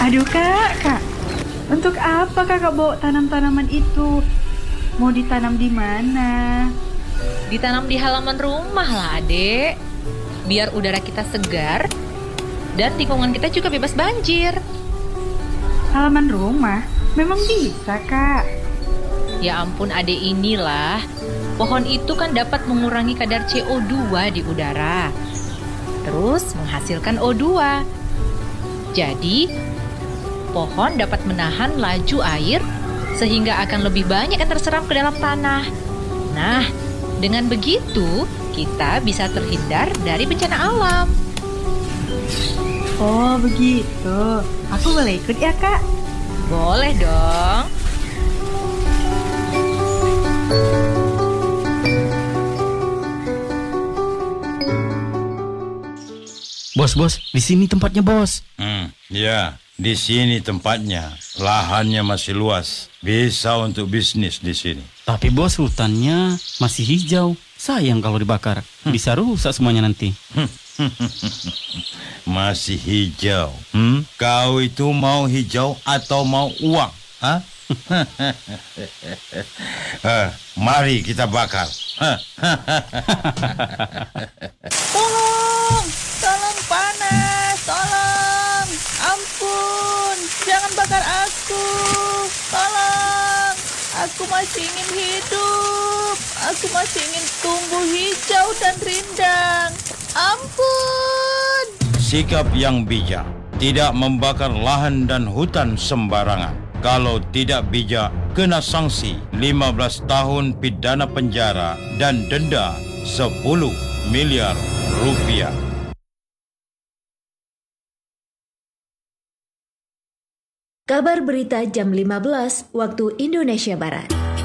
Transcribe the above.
Aduh kak, untuk apa kakak bawa tanam-tanaman itu? Mau ditanam di mana? Ditanam di halaman rumah lah, Adek. Biar udara kita segar dan lingkungan kita juga bebas banjir. Halaman rumah? Memang bisa kak? Ya ampun, Adek, inilah. Pohon itu kan dapat mengurangi kadar CO2 di udara. Terus menghasilkan O2. Jadi, pohon dapat menahan laju air sehingga akan lebih banyak yang terserap ke dalam tanah. Nah, dengan begitu kita bisa terhindar dari bencana alam. Oh begitu, aku boleh ikut ya kak? Boleh dong. Bos, di sini tempatnya, bos. Ya, di sini tempatnya. Lahannya masih luas. Bisa untuk bisnis di sini. Tapi bos, hutannya masih hijau. Sayang kalau dibakar. Bisa rusak semuanya nanti. Masih hijau. Kau itu mau hijau atau mau uang? Hah? Mari kita bakar. Tolong panas, tolong. Ampun, jangan bakar aku. Tolong, aku masih ingin hidup. Aku masih ingin tumbuh hijau dan rindang. Ampun. Sikap yang bijak. Tidak membakar lahan dan hutan sembarangan. Kalau tidak bijak, kena sanksi 15 tahun pidana penjara dan denda 10 miliar rupiah. Kabar berita jam 15 waktu Indonesia Barat.